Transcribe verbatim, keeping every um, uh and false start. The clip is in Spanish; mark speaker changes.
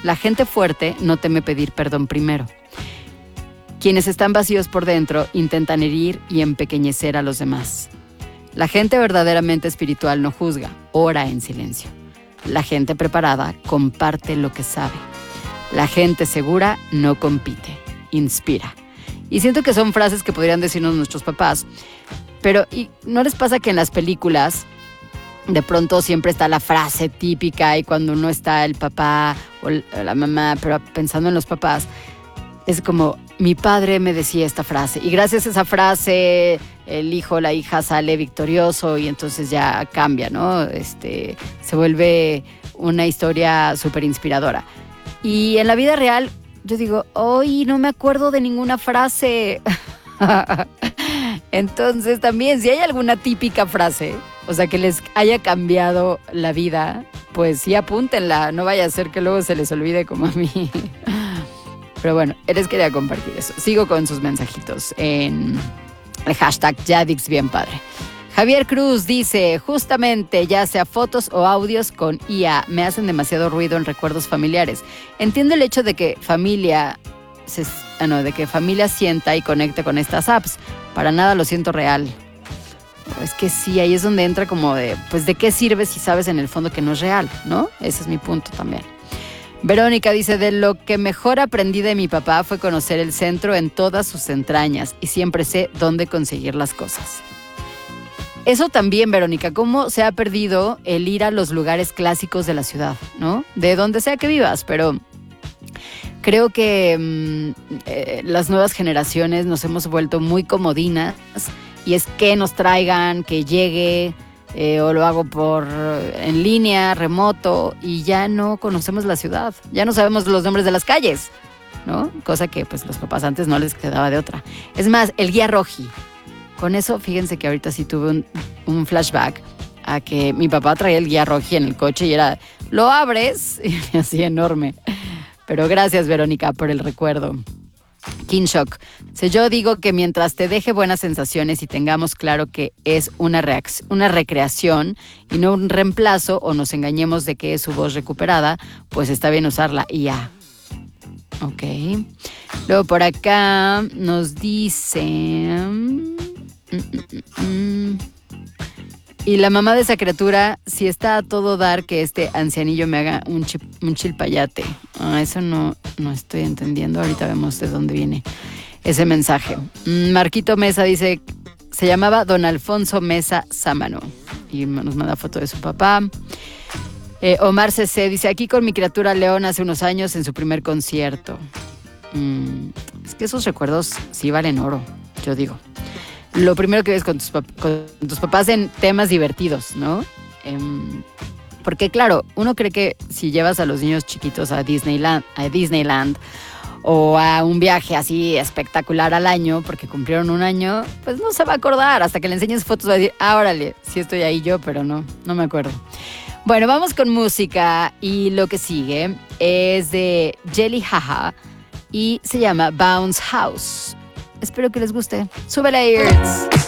Speaker 1: La gente fuerte no teme pedir perdón primero. Quienes están vacíos por dentro intentan herir y empequeñecer a los demás. La gente verdaderamente espiritual no juzga, ora en silencio. La gente preparada comparte lo que sabe. La gente segura no compite, inspira. Y siento que son frases que podrían decirnos nuestros papás, pero ¿y no les pasa que en las películas de pronto siempre está la frase típica y cuando no está el papá o la mamá, pero pensando en los papás, es como, mi padre me decía esta frase y gracias a esa frase el hijo o la hija sale victorioso y entonces ya cambia, ¿no? Este, se vuelve una historia súper inspiradora. Y en la vida real, yo digo, hoy no me acuerdo de ninguna frase. Entonces también, si hay alguna típica frase, o sea, que les haya cambiado la vida, pues sí apúntenla, no vaya a ser que luego se les olvide como a mí. Pero bueno, les quería compartir eso. Sigo con sus mensajitos en el hashtag Yadix Bien Padre. Javier Cruz dice, justamente, ya sea fotos o audios con I A, me hacen demasiado ruido en recuerdos familiares. Entiendo el hecho de que familia, se, ah, no, de que familia sienta y conecte con estas apps. Para nada lo siento real. Es que sí, ahí es donde entra como de, pues, ¿de qué sirve si sabes en el fondo que no es real, ¿no? Ese es mi punto también. Verónica dice, de lo que mejor aprendí de mi papá fue conocer el centro en todas sus entrañas y siempre sé dónde conseguir las cosas. Eso también, Verónica, cómo se ha perdido el ir a los lugares clásicos de la ciudad, ¿no? De donde sea que vivas, pero creo que mmm, eh, las nuevas generaciones nos hemos vuelto muy comodinas y es que nos traigan, que llegue, eh, o lo hago por en línea, remoto, y ya no conocemos la ciudad, ya no sabemos los nombres de las calles, ¿no? Cosa que pues los papás antes no les quedaba de otra. Es más, el guía roji. Con eso, fíjense que ahorita sí tuve un, un flashback a que mi papá traía el guía roji en el coche y era, lo abres, y así enorme. Pero gracias, Verónica, por el recuerdo. Kinshock. Si yo digo que mientras te deje buenas sensaciones y tengamos claro que es una, reacc- una recreación y no un reemplazo o nos engañemos de que es su voz recuperada, pues está bien usarla y ya. Ok. Luego por acá nos dice... Mm, mm, mm. Y la mamá de esa criatura, si está a todo dar que este ancianillo me haga un, chip, un chilpayate. Ah, eso no, no estoy entendiendo. Ahorita vemos de dónde viene ese mensaje. Marquito Mesa dice, se llamaba Don Alfonso Mesa Sámano. Y nos manda foto de su papá. Eh, Omar C C dice, aquí con mi criatura León hace unos años en su primer concierto. Mm, es que esos recuerdos sí valen oro, yo digo. Lo primero que ves con tus, pap- con tus papás en temas divertidos, ¿no? Eh, porque claro, uno cree que si llevas a los niños chiquitos a Disneyland, a Disneyland o a un viaje así espectacular al año, porque cumplieron un año, pues no se va a acordar. Hasta que le enseñes fotos va a decir, ah, órale, sí estoy ahí yo, pero no, no me acuerdo. Bueno, vamos con música y lo que sigue es de Jelly Haha y se llama Bounce House. Espero que les guste. ¡Súbele, Ears!